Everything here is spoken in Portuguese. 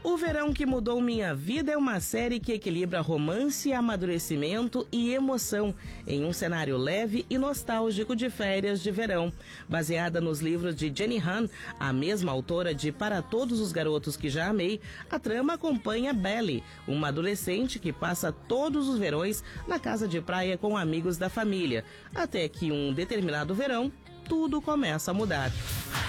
O Verão que Mudou Minha Vida é uma série que equilibra romance, amadurecimento e emoção em um cenário leve e nostálgico de férias de verão. Baseada nos livros de Jenny Han, a mesma autora de Para Todos os Garotos que Já Amei, a trama acompanha Belly, uma adolescente que passa todos os verões na casa de praia com amigos da família, até que um determinado verão, tudo começa a mudar.